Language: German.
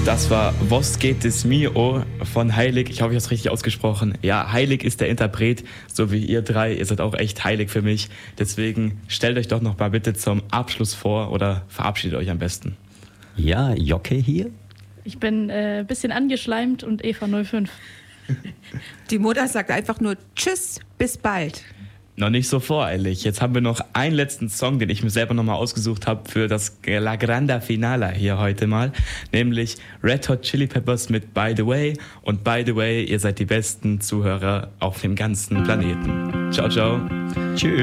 Das war Was geht es Mio von Heilig. Ich hoffe, ich habe es richtig ausgesprochen. Ja, Heilig ist der Interpret, so wie ihr drei. Ihr seid auch echt heilig für mich. Deswegen stellt euch doch noch mal bitte zum Abschluss vor oder verabschiedet euch am besten. Ja, Jocke hier. Ich bin ein bisschen angeschleimt und Eva 05. Die Mutter sagt einfach nur Tschüss, bis bald. Noch nicht so voreilig. Jetzt haben wir noch einen letzten Song, den ich mir selber nochmal ausgesucht habe für das La Grande Finale hier heute mal. Nämlich Red Hot Chili Peppers mit By the Way. Und by the way, ihr seid die besten Zuhörer auf dem ganzen Planeten. Ciao, ciao. Tschüss.